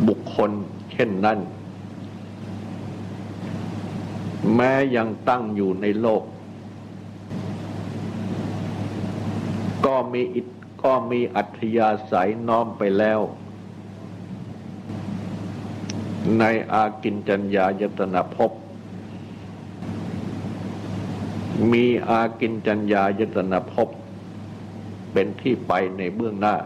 บุคคลเช่นนั้นแม้ยังตั้งอยู่ในโลกก็มีอัธยาศัยน้อมไปแล้วในอากิญจัญญายตนะภพมีอากิญจัญญายตนะภพเป็นที่ไปในเบื้องหน้า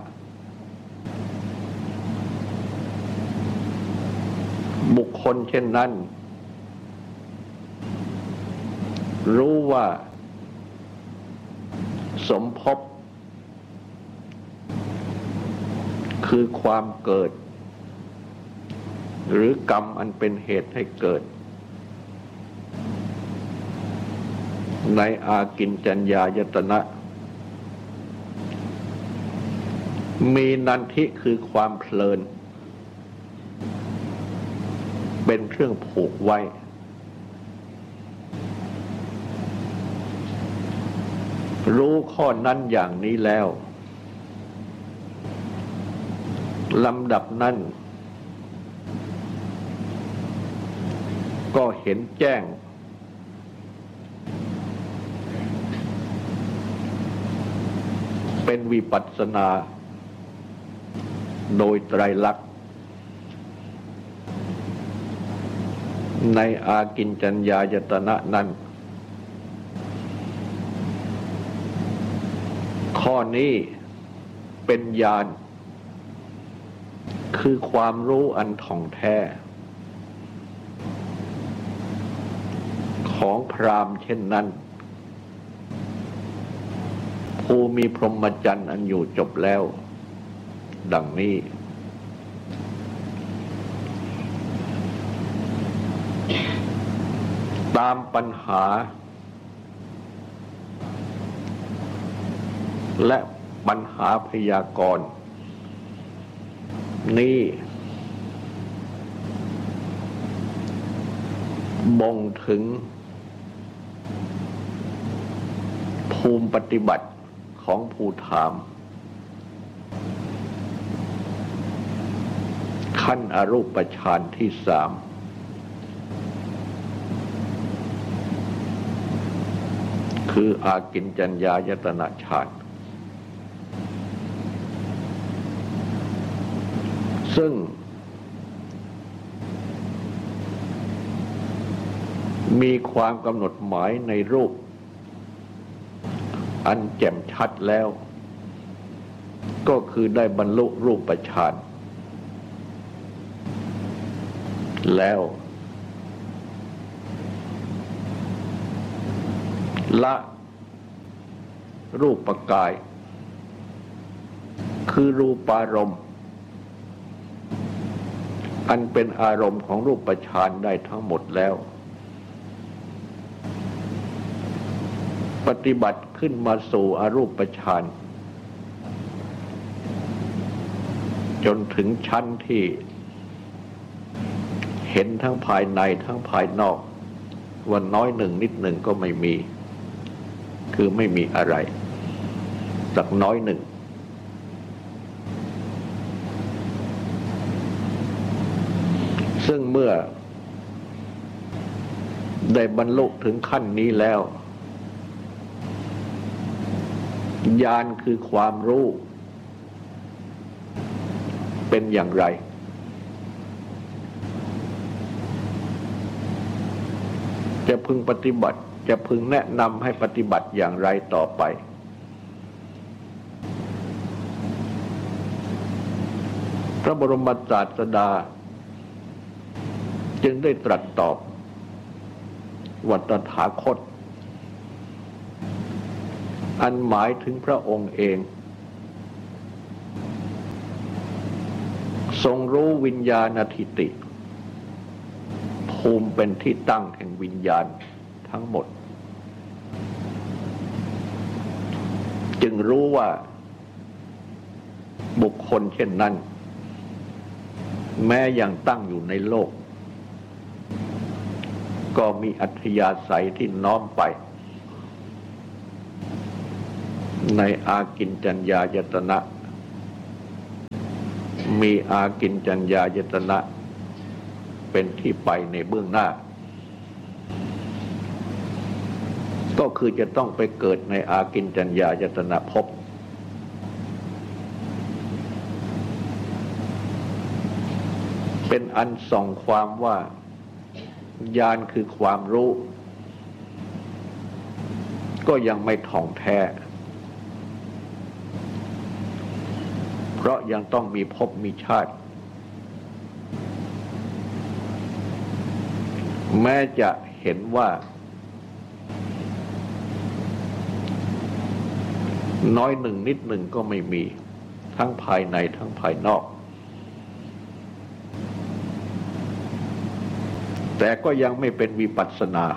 บุคคลเช่นนั้นรู้ว่าสมภพคือความเกิดหรือกรรมอันเป็นเหตุให้เกิดในอากิญจัญญายตนะมีนันทิคือความเพลินเป็นเครื่องผูกไว้รู้ข้อนั้นอย่างนี้แล้วลำดับนั้นก็เห็นแจ้งเป็นวิปัสสนาโดยไตรลักษณ์ในอากิญจัญญายตนะนั้นข้อนี้เป็นญาณคือความรู้อันท่องแท้ของพราหมณ์เช่นนั้นผู้มีพรหมจรรย์อันอยู่จบแล้วดังนี้ตามปัญหาและปัญหาพยากรณ์นี้บ่งถึงภูมิปฏิบัติของผู้ถามขั้นอรูปฌานที่สามคืออากิญจัญญายตนะฌานซึ่งมีความกำหนดหมายในรูปอันแจ่มชัดแล้วก็คือได้บรรลุรูปฌานแล้วละรูปกายคือรูปารมณ์อันเป็นอารมณ์ของรูปฌานได้ทั้งหมดแล้วปฏิบัติขึ้นมาสู่อรูปฌานจนถึงชั้นที่เห็นทั้งภายในทั้งภายนอกว่าน้อยหนึ่งนิดหนึ่งก็ไม่มีคือไม่มีอะไรสักน้อยหนึ่งซึ่งเมื่อได้บรรลุถึงขั้นนี้แล้วญาณคือความรู้เป็นอย่างไรจะพึงปฏิบัติจะพึงแนะนำให้ปฏิบัติอย่างไรต่อไปพระบรมศาสดาจึงได้ตรัสตอบว่าตถาคตอันหมายถึงพระองค์เองทรงรู้วิญญาณทิฏฐิภูมิเป็นที่ตั้งแห่งวิญญาณทั้งหมดจึงรู้ว่าบุคคลเช่นนั้นแม้ยังตั้งอยู่ในโลกก็มีอัธยาศัยที่น้อมไปในอากิญจัญญายตนะมีอากิญจัญญายตนะเป็นที่ไปในเบื้องหน้าก็คือจะต้องไปเกิดในอากิญจัญญายตนะภพเป็นอันส่องความว่าญาณคือความรู้ก็ยังไม่ถ่องแท้เพราะยังต้องมีภพมีชาติแม้จะเห็นว่าน้อยหนึ่งนิดหนึ่งก็ไม่มีทั้งภายในทั้งภายนอกแต่ก็ยังไม่เป็นวิปัสสนา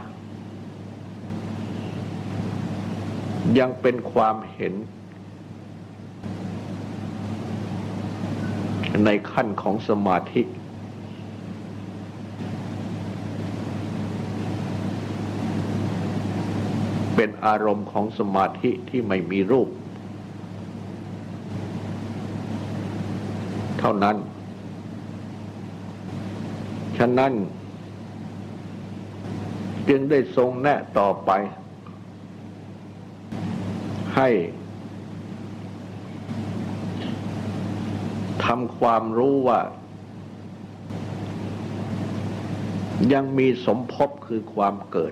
ยังเป็นความเห็นในขั้นของสมาธิเป็นอารมณ์ของสมาธิที่ไม่มีรูปเท่านั้นฉะนั้นจึงได้ทรงแนะต่อไปให้ทำความรู้ว่ายังมีสมภพคือความเกิด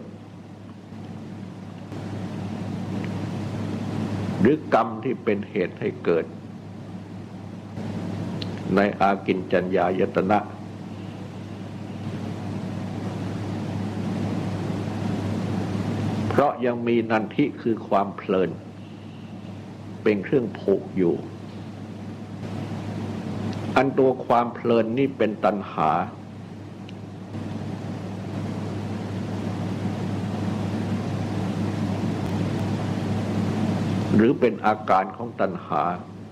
หรือกรรมที่เป็นเหตุให้เกิดในอากิญจัญญายตนะเพราะยังมีนันทิคือความเพลินเป็นเครื่องผูกอยู่อันตัวความเพลินนี่เป็นตัณหาหรือเป็นอาการของตัณหา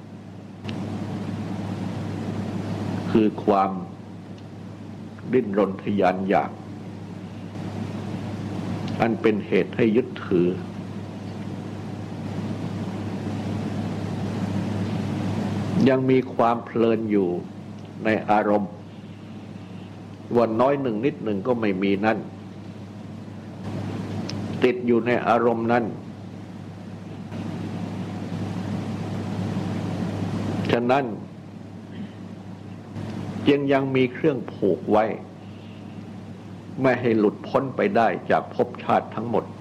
คือความดิ้นรนทยานอยากอันเป็นเหตุให้ยึดถือยังมีความเพลินอยู่ในอารมณ์วันน้อยหนึ่งนิดหนึ่งก็ไม่มีนั่นติดอยู่ในอารมณ์นั้นฉะนั้นยังมีเครื่องผูกไว้ไม่ให้หลุดพ้นไปได้จากภพชาติทั้งหมด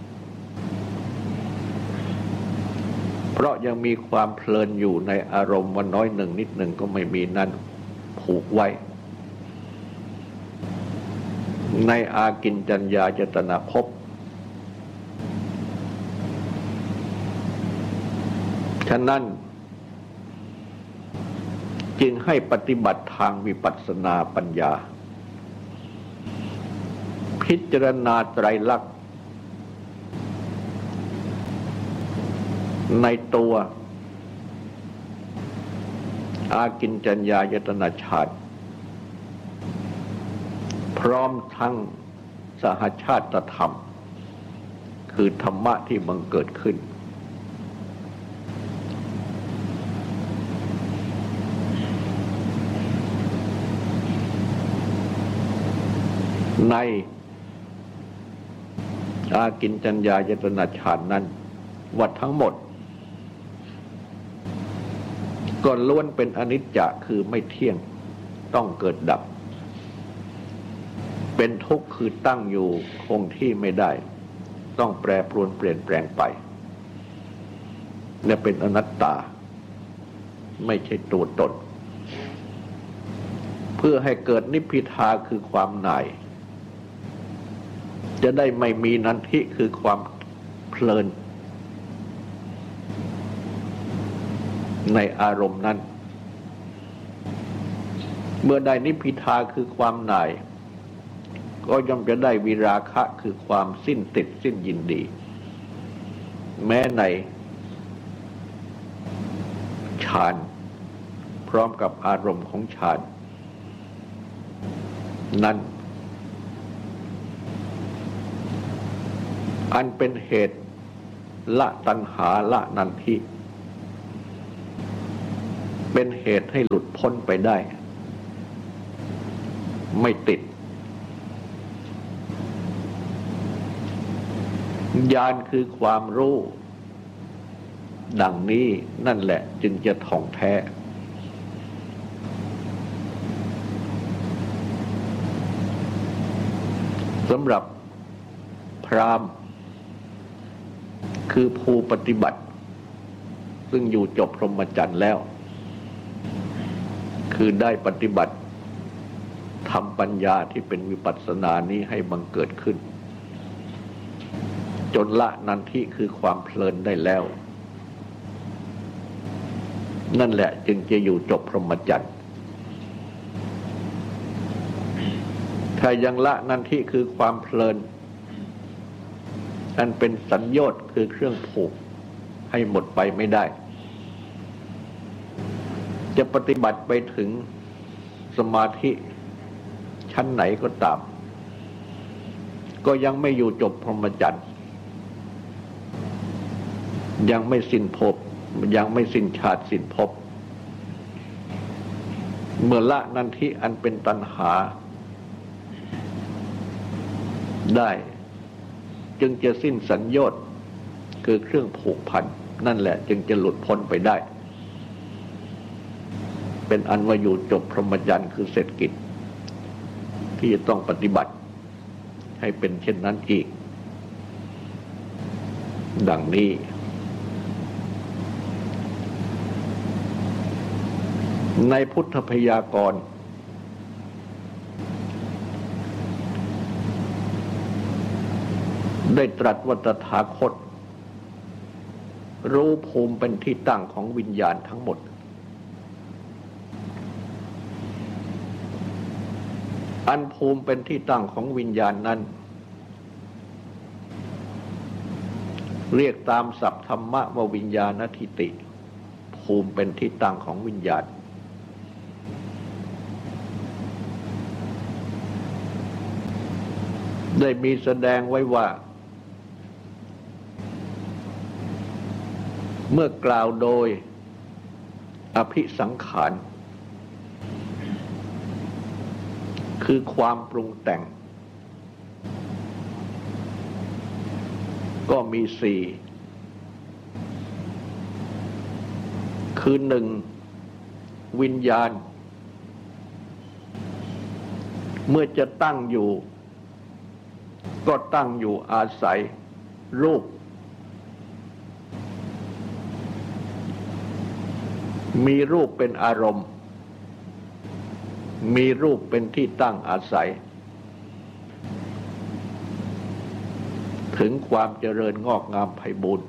เพราะยังมีความเพลินอยู่ในอารมณ์วันน้อยหนึ่งนิดหนึ่งก็ไม่มีนั่นผูกไว้ในอากิญจัญญายตนะภพฉะนั้นจึงให้ปฏิบัติทางวิปัสสนาปัญญาพิจารณาไตรลักษณ์ในตัวอากิญจัญญายตนะฌานพร้อมทั้งสหชาตธรรมคือธรรมะที่บังเกิดขึ้นในอากิญจัญญายตนะฌานนั้นวัดทั้งหมดก็ล้วนเป็นอนิจจะคือไม่เที่ยงต้องเกิดดับเป็นทุกข์คือตั้งอยู่คงที่ไม่ได้ต้องแปรปรวนเปลี่ยนแปลงไปและเป็นอนัตตาไม่ใช่ตัวตนเพื่อให้เกิดนิพพิทาคือความหน่ายจะได้ไม่มีนันทิคือความเพลินในอารมณ์นั้นเมื่อได้นิพพิทาคือความหน่ายก็ย่อมจะได้วิราคะคือความสิ้นติดสิ้นยินดีแม้ในฌานพร้อมกับอารมณ์ของฌานนั้นอันเป็นเหตุละตัณหาละนันทิเป็นเหตุให้หลุดพ้นไปได้ไม่ติดญาณคือความรู้ดังนี้นั่นแหละจึงจะท่องแท้สำหรับพราหมณ์คือผู้ปฏิบัติซึ่งอยู่จบพรหมจรรย์แล้วคือได้ปฏิบัติทำปัญญาที่เป็นวิปัสสนานี้ให้บังเกิดขึ้นจนละนันทิคือความเพลินได้แล้วนั่นแหละจึงจะอยู่จบพรหมจรรย์ถ้ายังละนันทิคือความเพลินอันเป็นสัญโยชน์คือเครื่องผูกให้หมดไปไม่ได้จะปฏิบัติไปถึงสมาธิชั้นไหนก็ตามก็ยังไม่อยู่จบพรหมจรรย์ยังไม่สิ้นภพยังไม่สิ้นชาติสิ้นภพเมื่อละนันทิอันเป็นตัณหาได้จึงจะสิ้นสัญโยชน์คือเครื่องผูกพันนั่นแหละจึงจะหลุดพ้นไปได้เป็นอันว่าอยู่จบพรหมจรรย์คือเสร็จกิจที่จะต้องปฏิบัติให้เป็นเช่นนั้นอีกดังนี้ในพุทธพยากรณ์ได้ตรัสว่าตถาคตรู้ภูมิเป็นที่ตั้งของวิญญาณทั้งหมดอันภูมิเป็นที่ตั้งของวิญญาณนั้นเรียกตามศัพท์ธรรมะว่าวิญญาณทิฏฐิภูมิเป็นที่ตั้งของวิญญาณได้มีแสดงไว้ว่าเมื่อกล่าวโดยอภิสังขารคือความปรุงแต่งก็มีสี่คือหนึ่งวิญญาณเมื่อจะตั้งอยู่ก็ตั้งอยู่อาศัยรูปมีรูปเป็นอารมณ์มีรูปเป็นที่ตั้งอาศัยถึงความเจริญงอกงามไพบูลย์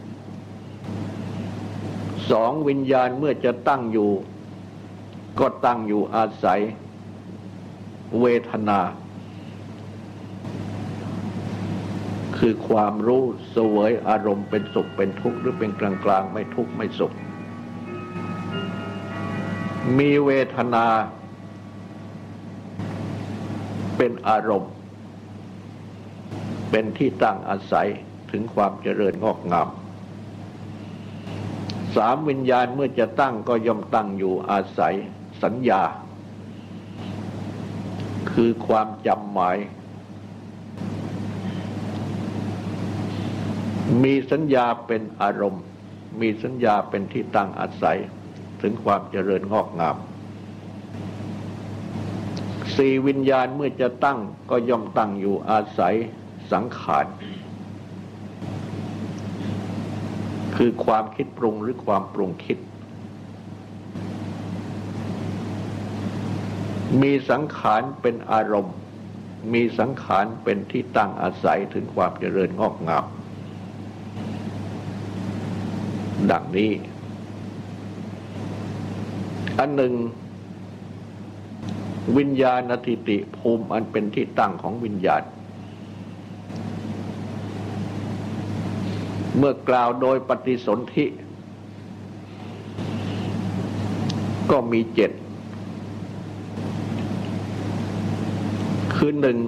สองวิญญาณเมื่อจะตั้งอยู่ก็ตั้งอยู่อาศัยเวทนาคือความรู้เสวยอารมณ์เป็นสุขเป็นทุกข์หรือเป็นกลางกลางไม่ทุกข์ไม่สุขมีเวทนาเป็นอารมณ์เป็นที่ตั้งอาศัยถึงความเจริญงอกงามสามวิญญาณเมื่อจะตั้งก็ย่อมตั้งอยู่อาศัยสัญญาคือความจำหมายมีสัญญาเป็นอารมณ์มีสัญญาเป็นที่ตั้งอาศัยถึงความเจริญงอกงามสี่วิญญาณเมื่อจะตั้งก็ย่อมตั้งอยู่อาศัยสังขารคือความคิดปรุงหรือความปรุงคิดมีสังขารเป็นอารมณ์มีสังขารเป็นที่ตั้งอาศัยถึงความเจริญงอกงามดังนี้อันหนึ่งวิญญาณทิฏฐิภูมิอันเป็นที่ตั้งของวิญญาณเมื่อกล่าวโดยปฏิสนธิก็มีเจ็ดคือหนึ่ง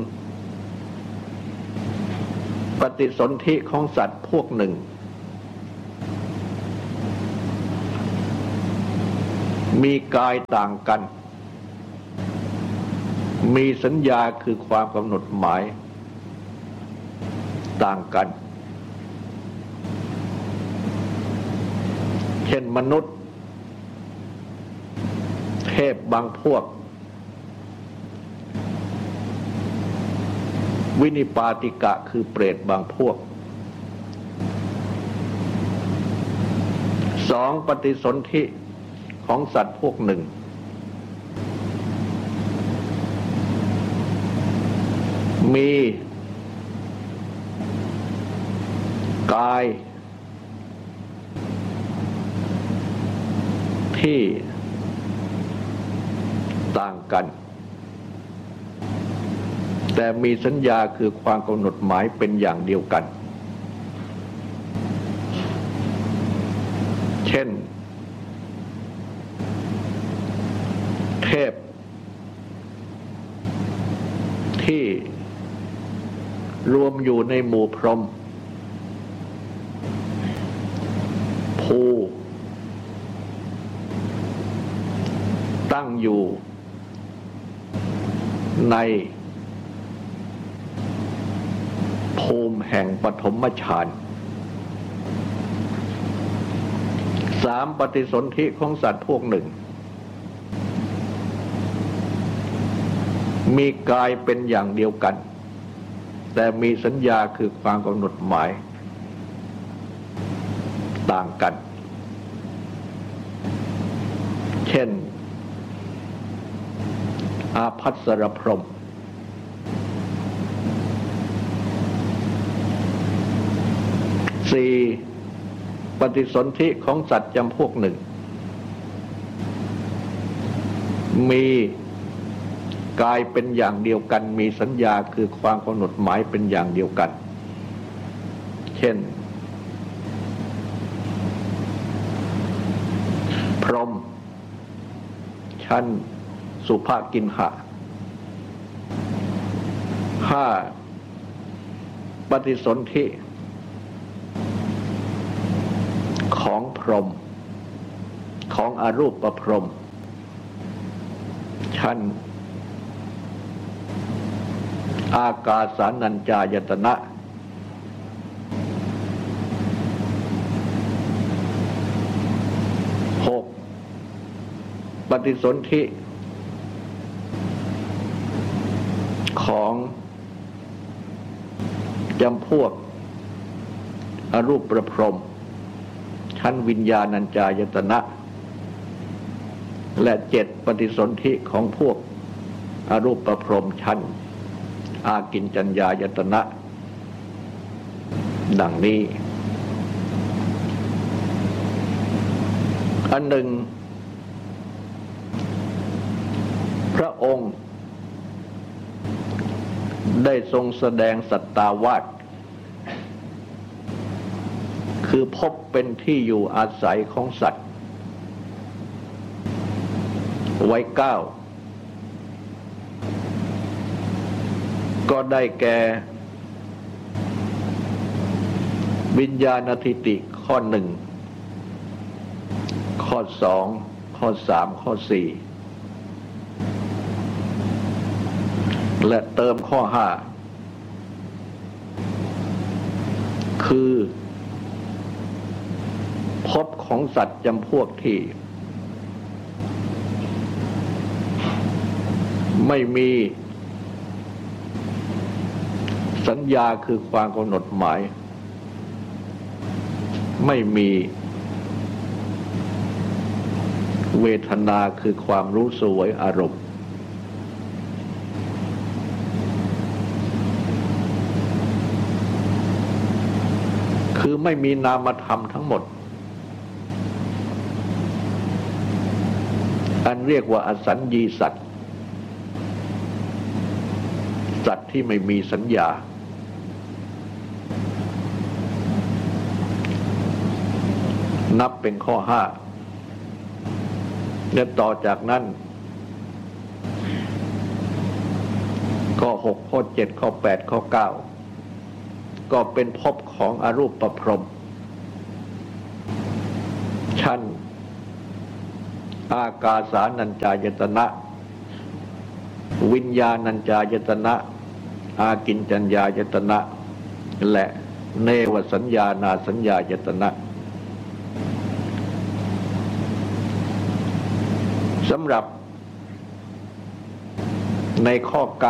ปฏิสนธิของสัตว์พวกหนึ่งมีกายต่างกันมีสัญญาคือความกำหนดหมายต่างกันเช่นมนุษย์เทพบางพวกวินิปาติกะคือเปรตบางพวกสองปฏิสนธิของสัตว์พวกหนึ่งมีกายที่ต่างกันแต่มีสัญญาคือความกำหนดหมายเป็นอย่างเดียวกันเช่นเทพที่รวมอยู่ในหมู่พรหมภูตั้งอยู่ในภูมิแห่งปฐมฌานสามปฏิสนธิของสัตว์พวกหนึ่งมีกายเป็นอย่างเดียวกันแต่มีสัญญาคือความกำหนดหมายต่างกันเช่นอาภัสรพรหมสี่ปฏิสนธิของสัตว์จำพวกหนึ่งมีกายเป็นอย่างเดียวกันมีสัญญาคือความกำหนดหมายเป็นอย่างเดียวกันเช่นพรหมชั้นสุภกินหะห้าปฏิสนธิของพรหมของอรูปพรหมชั้นอากาสานัญจายตนะหกปฏิสนธิของจำพวกอรูปพรหมชั้นวิญญาณัญจายตนะและเจ็ดปฏิสนธิของพวกอรูปพรหมชั้นอากิญจัญญายตนะดังนี้อันหนึ่งพระองค์ได้ทรงแสดงสัตตาวาสคือพบเป็นที่อยู่อาศัยของสัตว์ไว้เก้าก็ได้แก่วิญญาณทิฏฐิข้อหนึ่งข้อสองข้อสามข้อสี่และเติมข้อห้าคือพบของสัตว์จำพวกที่ไม่มีสัญญาคือความกำหนดหมายไม่มีเวทนาคือความรู้เสวยอารมณ์คือไม่มีนามธรรมทั้งหมดอันเรียกว่าอสัญญีสัตว์สัตว์ที่ไม่มีสัญญานับเป็นข้อห้าและต่อจากนั้นข้อหกข้อเจ็ดข้อแปดข้อเก้าก็เป็นภพของอรูปพรหมชั้นอากาสานัญจายตนะวิญญาณัญจายตนะอากิญจัญญายตนะและเนวสัญญานาสัญญายตนะสำหรับในข้อ9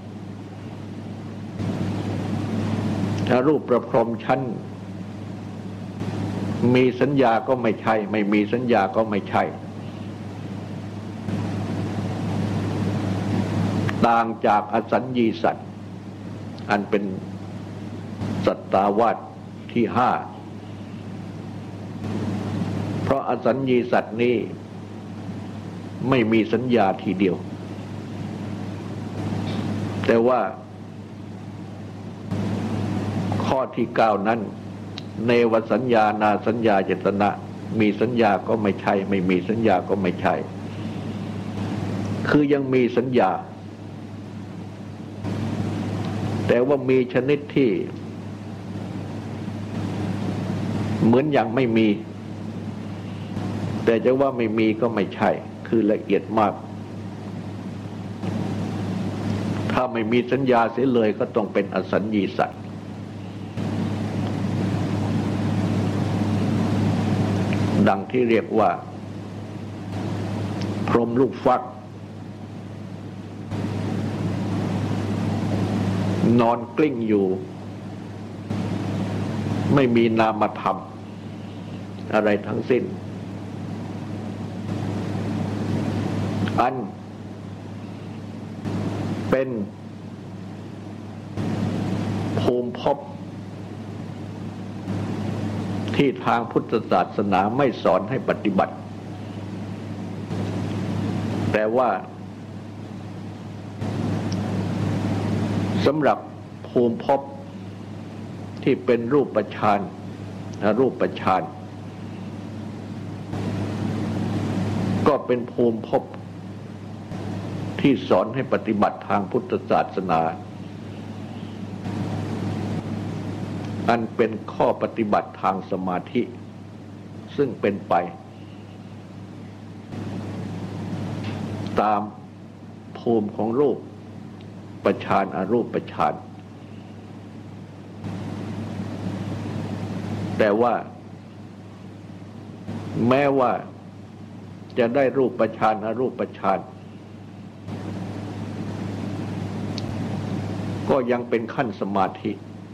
รูปประพรมชั้นมีสัญญาก็ไม่ใช่ไม่มีสัญญาก็ไม่ใช่ต่างจากอสัญญีสัตว์อันเป็นสัตตาวาสที่5เพราะอสัญญีสัตว์นี้ไม่มีสัญญาทีเดียวแต่ว่าข้อที่9นั้นเนวสัญญานาสัญญายตนะมีสัญญาก็ไม่ใช่ไม่มีสัญญาก็ไม่ใช่คือยังมีสัญญาแต่ว่ามีชนิดที่เหมือนอย่างไม่มีแต่จะว่าไม่มีก็ไม่ใช่คือละเอียดมากถ้าไม่มีสัญญาเสียเลยก็ต้องเป็นอสัญญีสัตว์ดังที่เรียกว่าพรหมลูกฟักนอนกลิ้งอยู่ไม่มีนามธรรมอะไรทั้งสิ้นอันเป็นภูมิภพที่ทางพุทธศาสนาไม่สอนให้ปฏิบัติแต่ว่าสำหรับภูมิภพที่เป็นรูปฌานอรูปฌานก็เป็นภูมิภพที่สอนให้ปฏิบัติทางพุทธศาสนาอันเป็นข้อปฏิบัติทางสมาธิซึ่งเป็นไปตามภูมิของรูปฌานอรูปฌานแต่ว่าแม้ว่าจะได้รูปฌานอรูปฌานก็ยังเป็นขั้นสมาธิ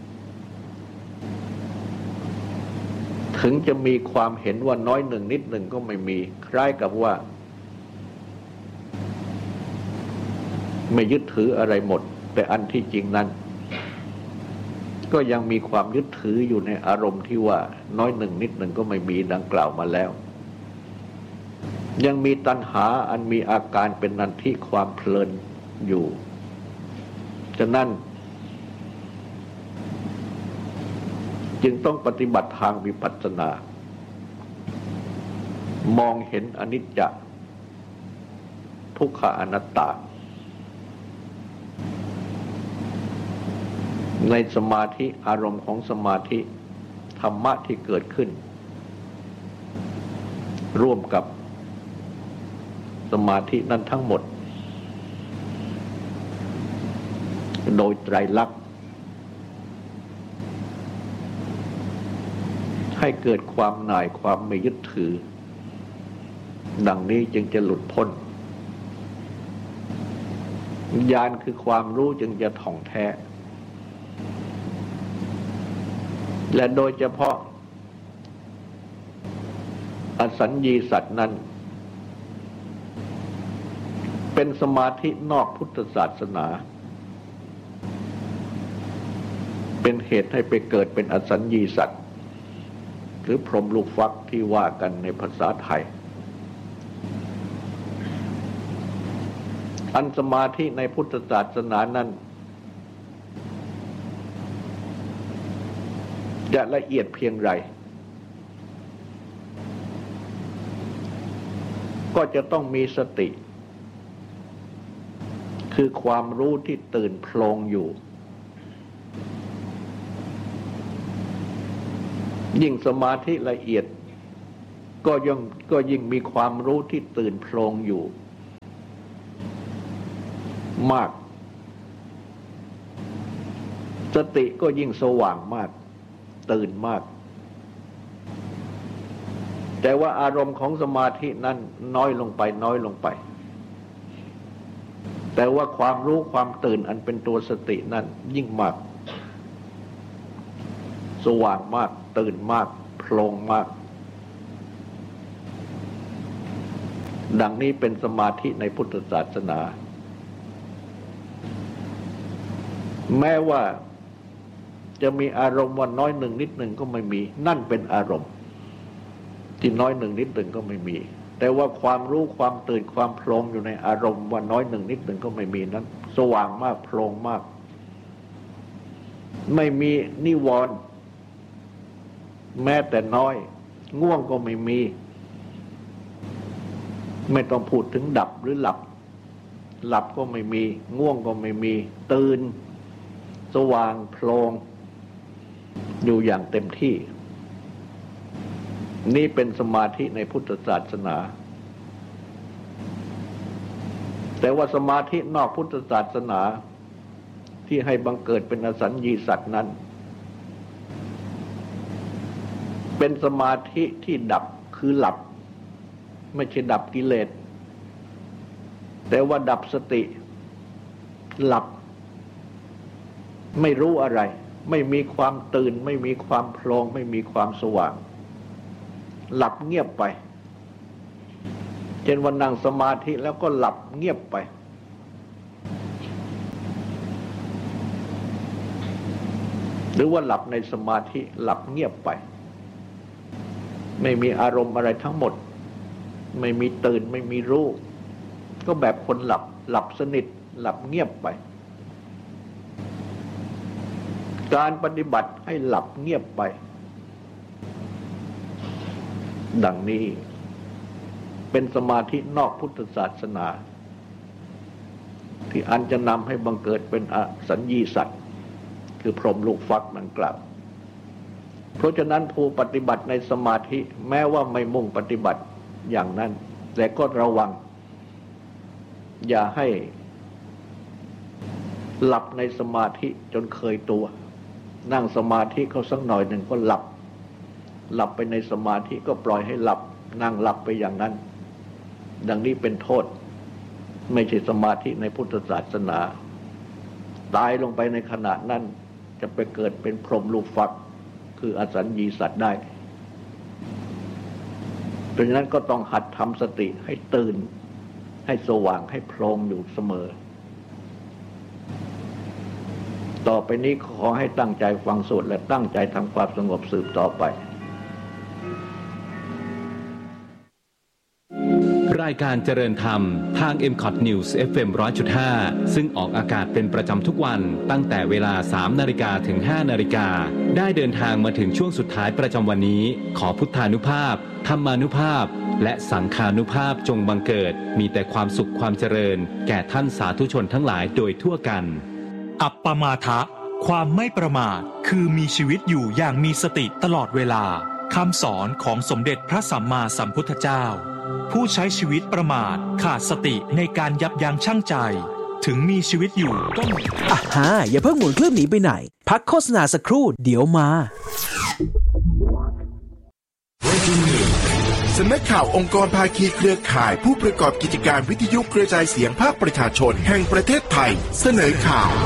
ถึงจะมีความเห็นว่าน้อยหนึ่งนิดหนึ่งก็ไม่มีคล้ายกับว่าไม่ยึดถืออะไรหมดแต่อันที่จริงนั้นก็ยังมีความยึดถืออยู่ในอารมณ์ที่ว่าน้อยหนึ่งนิดหนึ่งก็ไม่มีดังกล่าวมาแล้วยังมีตัณหาอันมีอาการเป็นนันทิความเพลินอยู่ฉะนั้นจึงต้องปฏิบัติทางวิปัสสนามองเห็นอนิจจทุกขอนัตตาในสมาธิอารมณ์ของสมาธิธรรมะที่เกิดขึ้นร่วมกับสมาธินั้นทั้งหมดโดยไตรลักษณ์ให้เกิดความหน่ายความไม่ยึดถือดังนี้จึงจะหลุดพ้นญาณคือความรู้จึงจะถ่องแท้และโดยเฉพาะอสัญญีสัตว์นั้นเป็นสมาธินอกพุทธศาสนาเป็นเหตุให้ไปเกิดเป็นอสัญญีสัตว์หรือพรหมลูกฟักที่ว่ากันในภาษาไทยอันสมาธิในพุทธศาสนานั้นจะละเอียดเพียงไรก็จะต้องมีสติคือความรู้ที่ตื่นโพลงอยู่ยิ่งสมาธิละเอียดก็ยิ่งมีความรู้ที่ตื่นโพลงอยู่มากสติก็ยิ่งสว่างมากตื่นมากแต่ว่าอารมณ์ของสมาธินั้นน้อยลงไปแต่ว่าความรู้ความตื่นอันเป็นตัวสตินั้นยิ่งมากสว่างมากตื่นมากโพลงมากดังนี้เป็นสมาธิในพุทธศาสนาแม้ว่าจะมีอารมณ์ว่าน้อยหนึ่งนิดหนึ่งก็ไม่มีนั่นเป็นอารมณ์ที่น้อยหนึ่งนิดหนึ่งก็ไม่มีแต่ว่าความรู้ความตื่นความโพลงอยู่ในอารมณ์ว่าน้อยหนึ่งนิดหนึ่งก็ไม่มีนั้นสว่างมากโพลงมากไม่มีนิวรณ์แม้แต่น้อยง่วงก็ไม่มีไม่ต้องพูดถึงดับหรือหลับก็ไม่มีง่วงก็ไม่มีตื่นสว่างโพลงอยู่อย่างเต็มที่นี่เป็นสมาธิในพุทธศาสนาแต่ว่าสมาธินอกพุทธศาสนาที่ให้บังเกิดเป็นอสัญญีสัตว์นั้นเป็นสมาธิที่ดับคือหลับไม่ใช่ดับกิเลสแต่ว่าดับสติหลับไม่รู้อะไรไม่มีความตื่นไม่มีความโพลงไม่มีความสว่างหลับเงียบไปเช่นว่านั่งสมาธิแล้วก็หลับเงียบไปหรือว่าหลับในสมาธิหลับเงียบไปไม่มีอารมณ์อะไรทั้งหมดไม่มีตื่นไม่มีรู้ก็แบบคนหลับสนิทหลับเงียบไปการปฏิบัติให้หลับเงียบไปดังนี้เป็นสมาธินอกพุทธศาสนาที่อันจะนำให้บังเกิดเป็นอสัญญีสัตว์คือพรหมลูกฟักดังกล่าวเพราะฉะนั้นผู้ปฏิบัติในสมาธิแม้ว่าไม่มุ่งปฏิบัติอย่างนั้นแต่ก็ระวังอย่าให้หลับในสมาธิจนเคยตัวนั่งสมาธิเขาสักหน่อยหนึ่งก็หลับไปในสมาธิก็ปล่อยให้หลับนั่งหลับไปอย่างนั้นดังนี้เป็นโทษไม่ใช่สมาธิในพุทธศาสนาตายลงไปในขณะนั้นจะไปเกิดเป็นพรหมลูกฟักคืออสัญญีสัตว์ได้ดังนั้นก็ต้องหัดทำสติให้ตื่นให้สว่างให้โพลงอยู่เสมอต่อไปนี้ขอให้ตั้งใจฟังสวดและตั้งใจทำความสงบสืบต่อไปรายการเจริญธรรมทาง MCOT News FM 100.5 ซึ่งออกอากาศเป็นประจำทุกวันตั้งแต่เวลา 3 นาฬิกาถึง 5 นาฬิกาได้เดินทางมาถึงช่วงสุดท้ายประจำวันนี้ขอพุทธานุภาพธรรมานุภาพและสังฆานุภาพจงบังเกิดมีแต่ความสุขความเจริญแก่ท่านสาธุชนทั้งหลายโดยทั่วกันอัปปมาทะความไม่ประมาทคือมีชีวิตอยู่อย่างมีสติตลอดเวลาคำสอนของสมเด็จพระสัมมาสัมพุทธเจ้าผู้ใช้ชีวิตประมาทขาดสติในการยับยั้งชั่งใจถึงมีชีวิตอยู่ก็เหมือนอย่าเพิ่งหมุนเครื่องหนีไปไหนพักโฆษณาสักครู่เดี๋ยวมาสำนักข่าวองค์กรภาคีเครือข่ายผู้ประกอบกิจการวิทยุกระจายเสียงภาคประชาชนแห่งประเทศไทยเสนอข่าว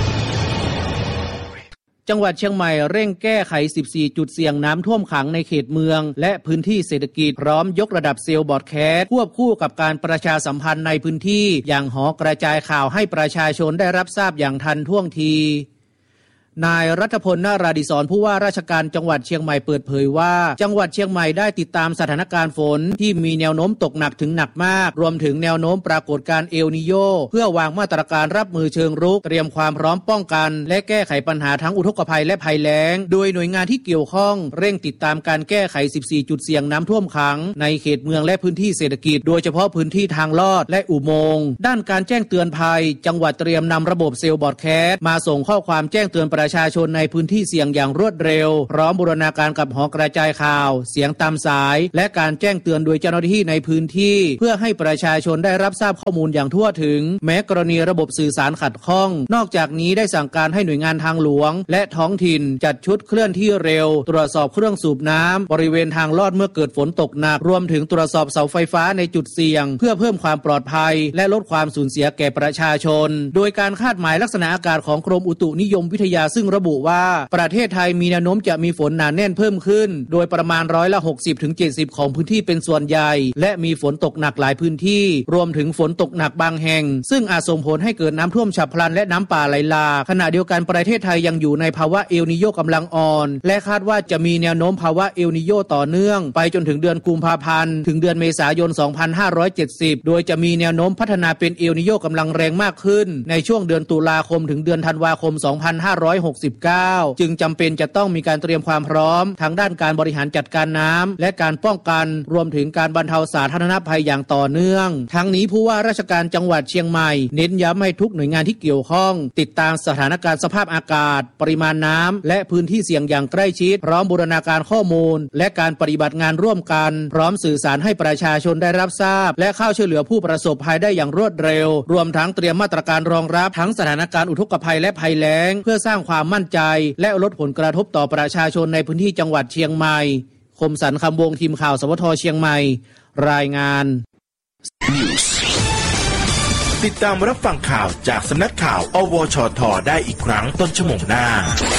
จังหวัดเชียงใหม่เร่งแก้ไข 14 จุดเสี่ยงน้ำท่วมขังในเขตเมืองและพื้นที่เศรษฐกิจพร้อมยกระดับเซลล์บอดแคสต์ควบคู่กับการประชาสัมพันธ์ในพื้นที่อย่างหอกระจายข่าวให้ประชาชนได้รับทราบอย่างทันท่วงทีนายรัฐพล นาราดิศรผู้ว่าราชการจังหวัดเชียงใหม่เปิดเผยว่าจังหวัดเชียงใหม่ได้ติดตามสถานการณ์ฝนที่มีแนวโน้มตกหนักถึงหนักมากรวมถึงแนวโน้มปรากฏการณ์เอลนีโญเพื่อวางมาตรการรับมือเชิงรุกเตรียมความพร้อมป้องกันและแก้ไขปัญหาทั้งอุทกภัยและภัยแล้งโดยหน่วยงานที่เกี่ยวข้องเร่งติดตามการแก้ไข 14 จุดเสี่ยงน้ำท่วมขังในเขตเมืองและพื้นที่เศรษฐกิจโดยเฉพาะพื้นที่ทางลอดและอุโมงค์ด้านการแจ้งเตือนภัยจังหวัดเตรียมนำระบบเซลล์บอดแคสต์มาส่งข้อความแจ้งเตือนประประชาชนในพื้นที่เสี่ยงอย่างรวดเร็วพร้อมบูรณาการกับหอกระจายข่าวเสียงตามสายและการแจ้งเตือนโดยเจ้าหน้าที่ในพื้นที่เพื่อให้ประชาชนได้รับทราบข้อมูลอย่างทั่วถึงแม้กรณีระบบสื่อสารขัดข้องนอกจากนี้ได้สั่งการให้หน่วยงานทางหลวงและท้องถิ่นจัดชุดเคลื่อนที่เร็วตรวจสอบเครื่องสูบน้ำบริเวณทางลอดเมื่อเกิดฝนตกหนักรวมถึงตรวจสอบเสาไฟฟ้าในจุดเสี่ยงเพื่อเพิ่มความปลอดภัยและลดความสูญเสียแก่ประชาชนโดยการคาดหมายลักษณะอากาศของกรมอุตุนิยมวิทยาซึ่งระบุว่าประเทศไทยมีแนวโน้มจะมีฝนหนาแน่นเพิ่มขึ้นโดยประมาณ60-70%ของพื้นที่เป็นส่วนใหญ่และมีฝนตกหนักหลายพื้นที่รวมถึงฝนตกหนักบางแห่งซึ่งอาจส่งผลให้เกิดน้ำท่วมฉับพลันและน้ำป่าไหลหลากขณะเดียวกันประเทศไทยยังอยู่ในภาวะเอลนีโญกำลังอ่อนและคาดว่าจะมีแนวโน้มภาวะเอลนีโญต่อเนื่องไปจนถึงเดือนกุมภาพันธ์ถึงเดือนเมษายน 2570 โดยจะมีแนวโน้มพัฒนาเป็นเอลนีโญกำลังแรงมากขึ้นในช่วงเดือนตุลาคมถึงเดือนธันวาคม 2569 จึงจำเป็นจะต้องมีการเตรียมความพร้อมทางด้านการบริหารจัดการน้ำและการป้องกันรวมถึงการบรรเทาสาธารณภัยอย่างต่อเนื่องทั้งนี้ผู้ว่าราชการจังหวัดเชียงใหม่เน้นย้ำให้ทุกหน่วยงานที่เกี่ยวข้องติดตามสถานการณ์สภาพอากาศปริมาณน้ำและพื้นที่เสี่ยงอย่างใกล้ชิดพร้อมบูรณาการข้อมูลและการปฏิบัติงานร่วมกันพร้อมสื่อสารให้ประชาชนได้รับทราบและเข้าช่วยเหลือผู้ประสบภัยได้อย่างรวดเร็วรวมทั้งเตรียมมาตรการรองรับทั้งสถานการณ์อุทกภัยและภัยแล้งเพื่อสร้างความมั่นใจและลดผลกระทบต่อประชาชนในพื้นที่จังหวัดเชียงใหม่คมสันต์คำวงทีมข่าวสวทเชียงใหม่รายงานติดตามรับฟังข่าวจากสำนักข่าวอวชท.ได้อีกครั้งต้นชั่วโมงหน้า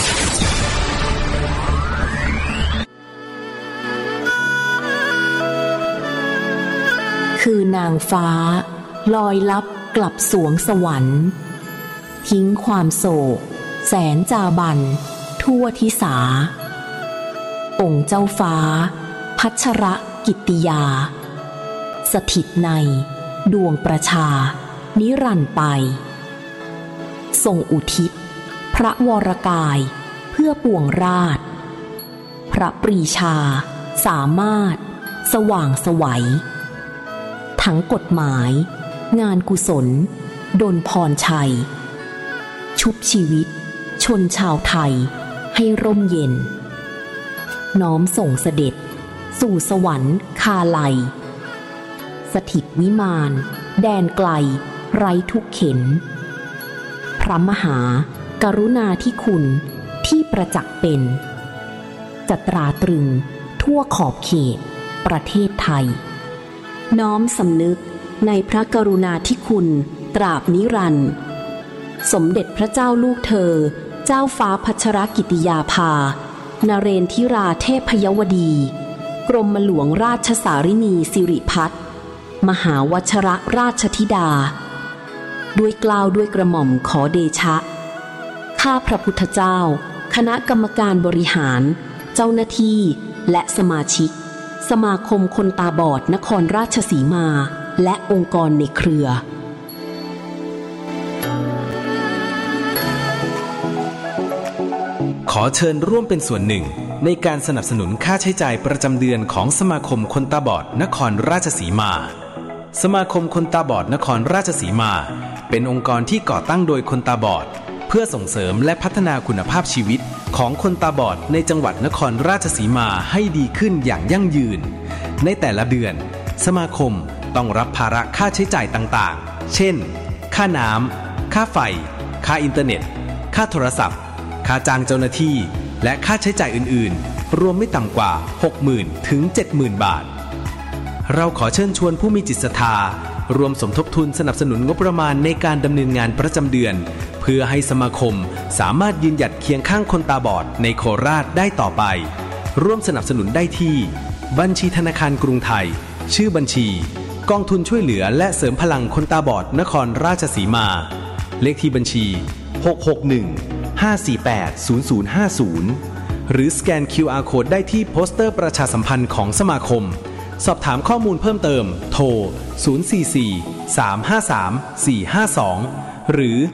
คือนางฟ้าลอยลับกลับสวงสวรรค์ทิ้งความโศกแสนจาบันทั่วทิสาองค์เจ้าฟ้าพัชรกิตติยาสถิตในดวงประชานิรันดร์ไปทรงอุทิศพระวรกายเพื่อปวงราชพระปรีชาสามารถสว่างไสวทั้งกฎหมายงานกุศลดลพรชัยชุบชีวิตชนชาวไทยให้ร่มเย็นน้อมส่งเสด็จสู่สวรรค์คาไลสถิตวิมานแดนไกลไร้ทุกเข็ญพระมหากรุณาธิคุณที่ประจักษ์เป็นจะตราตรึงทั่วขอบเขตประเทศไทยน้อมสำนึกในพระกรุณาธิคุณตราบนิรันดร์สมเด็จพระเจ้าลูกเธอเจ้าฟ้าพัชรกิติยาภานเรนทิราเทพยวดีกรมหลวงราชสารินีสิริพัฒน์มหาวชรราชธิดาด้วยเกล้าด้วยกระหม่อมขอเดชะข้าพระพุทธเจ้าคณะกรรมการบริหารเจ้าหน้าที่และสมาชิกสมาคมคนตาบอดนครราชสีมาและองค์กรในเครือขอเชิญร่วมเป็นส่วนหนึ่งในการสนับสนุนค่าใช้จ่ายประจำเดือนของสมาคมคนตาบอดนครราชสีมาสมาคมคนตาบอดนครราชสีมาเป็นองค์กรที่ก่อตั้งโดยคนตาบอดเพื่อส่งเสริมและพัฒนาคุณภาพชีวิตของคนตาบอดในจังหวัดนครราชสีมาให้ดีขึ้นอย่างยั่งยืนในแต่ละเดือนสมาคมต้องรับภาระค่าใช้จ่ายต่างๆเช่นค่าน้ำค่าไฟค่าอินเทอร์เน็ตค่าโทรศัพท์ค่าจ้างเจ้าหน้าที่และค่าใช้จ่ายอื่นๆรวมไม่ต่ำกว่า 60,000 ถึง 70,000 บาทเราขอเชิญชวนผู้มีจิตศรัทธารวมสมทบทุนสนับสนุนงบประมาณในการดำเนินงานประจำเดือนเพื่อให้สมาคมสามารถยืนหยัดเคียงข้างคนตาบอดในโคราชได้ต่อไปร่วมสนับสนุนได้ที่บัญชีธนาคารกรุงไทยชื่อบัญชีกองทุนช่วยเหลือและเสริมพลังคนตาบอดนครราชสีมาเลขที่บัญชี661-548-0050หรือสแกน QR Code ได้ที่โปสเตอร์ประชาสัมพันธ์ของสมาคมสอบถามข้อมูลเพิ่มเติมโทร044-353-452หรือ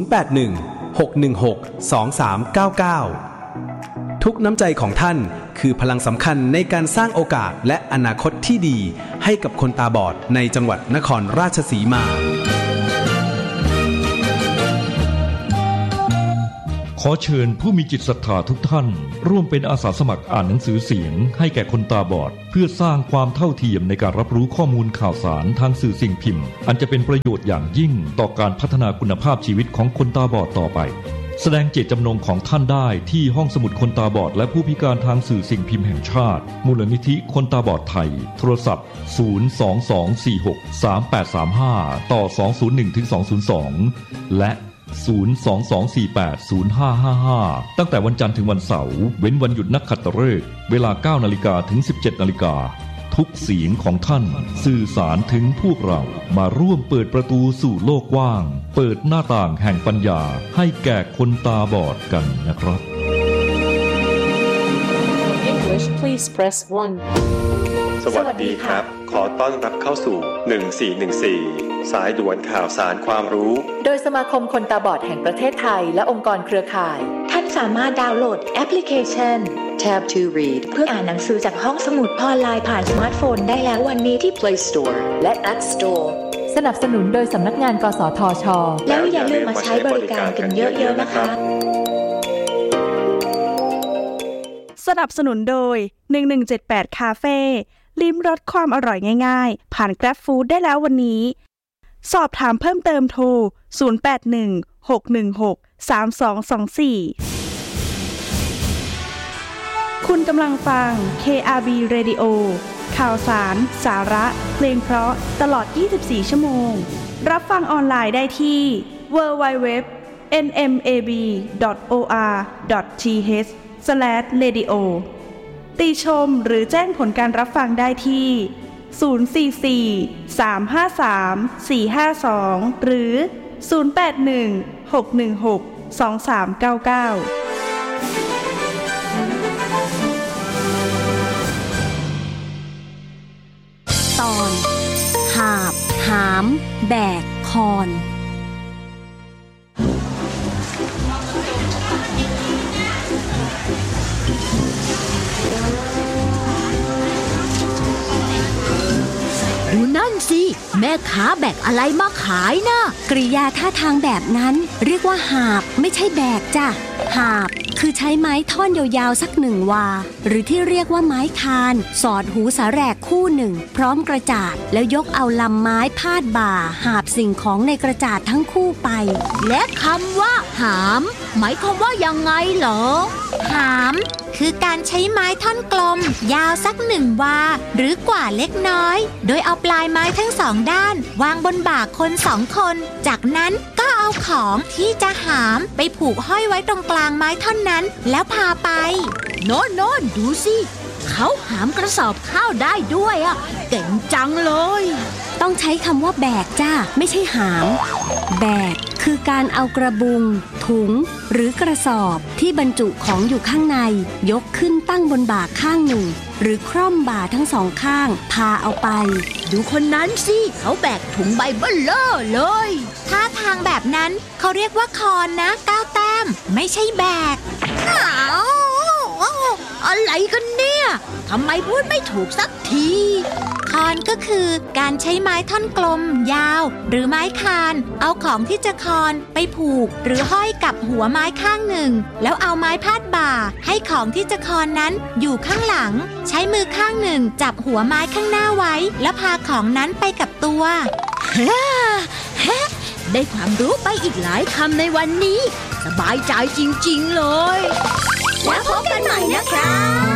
081-616-2399ทุกน้ำใจของท่านคือพลังสำคัญในการสร้างโอกาสและอนาคตที่ดีให้กับคนตาบอดในจังหวัดนครราชสีมาคอเชิญผู้มีจิตศรัทธาทุกท่านร่วมเป็นอาสาสมัครอ่านหนังสือเสียงให้แก่คนตาบอดเพื่อสร้างความเท่าเทียมในการรับรู้ข้อมูลข่าวสารทางสื่อสิ่งพิมพ์อันจะเป็นประโยชน์อย่างยิ่งต่อการพัฒนาคุณภาพชีวิตของคนตาบอดต่อไปแสดงเจตจำนงของท่านได้ที่ห้องสมุดคนตาบอดและผู้พิการทางสื่อสิ่งพิมพ์แห่งชาติมูลนิธิคนตาบอดไทยโทรศัพท์022463835ต่อ201-202และ022480555ตั้งแต่วันจันทร์ถึงวันเสาร์เว้นวันหยุดนักขัตฤกษ์เวลา 9:00 นถึง 17:00 นทุกเสียงของท่านสื่อสารถึงพวกเรามาร่วมเปิดประตูสู่โลกกว้างเปิดหน้าต่างแห่งปัญญาให้แก่คนตาบอดกันนะครับ English please press 1 สวัสดีครับขอต้อนรับเข้าสู่1414สายด่วนข่าวสารความรู้โดยสมาคมคนตาบอดแห่งประเทศไทยและองค์กรเครือข่ายท่านสามารถดาวน์โหลดแอปพลิเคชัน Tab to Read เพื่ออ่านหนังสือจากห้องสมุดออนไลน์ผ่านสมาร์ทโฟนได้แล้ววันนี้ที่ Play Store และ App Store สนับสนุนโดยสำนักงานกสทช. แล้วอย่าลืมมาใช้บริการกันเยอะๆนะคะสนับสนุนโดย1178คาเฟ่ลิ้มรสความอร่อยง่ายๆผ่าน Grab Food ได้แล้ววันนี้สอบถามเพิ่มเติมโทร0816163224คุณกำลังฟัง KRB Radio ข่าวสารสาระเพลงเพราะตลอด24ชั่วโมงรับฟังออนไลน์ได้ที่ www.nmab.or.th/radio ติชมหรือแจ้งผลการรับฟังได้ที่044-353-452หรือ081-616-2399 ตอนหาบหามแบกคอนดูนั่นสิแม่ค้าแบกอะไรมาขายนะกริยาท่าทางแบบนั้นเรียกว่าหาบไม่ใช่แบกจ้ะหาบคือใช้ไม้ท่อนยาวๆสัก1 วาหรือที่เรียกว่าไม้คานสอดหูสาแหรกคู่หนึ่งพร้อมกระจาดแล้วยกเอาลำไม้พาดบ่าหาบสิ่งของในกระจาดทั้งคู่ไปและคำว่าหามหมายความว่ายังไงเหรอหามคือการใช้ไม้ท่อนกลมยาวสัก1 วาหรือกว่าเล็กน้อยโดยเอาปลายไม้ทั้ง2 ด้านวางบนบ่าคน2 คนจากนั้นก็เอาของที่จะหามไปผูกห้อยไว้ตรงกลางไม้ท่อนนั้นแล้วพาไปโน่นดูสิเขาหามกระสอบข้าวได้ด้วยอ่ะเก่งจังเลยต้องใช้คำว่าแบกจ้าไม่ใช่หามแบกคือการเอากระบุงถุงหรือกระสอบที่บรรจุของอยู่ข้างในยกขึ้นตั้งบนบ่าข้างหนึ่งหรือคร่อมบ่าทั้ง2 ข้างพาเอาไปดูคนนั้นสิเขาแบกถุงใบเบ้อเร่อเลยท่าทางแบบนั้นเขาเรียกว่าคอนนะ9 แต้มไม่ใช่แบกอะไรกันเนี่ยทำไมพูดไม่ถูกสักทีคอนก็คือการใช้ไม้ท่อนกลมยาวหรือไม้คานเอาของที่จะคอนไปผูกหรือห้อยกับหัวไม้ข้างหนึ่งแล้วเอาไม้พาดบ่าให้ของที่จะคอนนั้นอยู่ข้างหลังใช้มือข้างหนึ่งจับหัวไม้ข้างหน้าไว้แล้วพาของนั้นไปกับตัวได้ความรู้ไปอีกหลายคำในวันนี้สบายใจจริงๆเลยแล้วพบกันใหม่นะครับ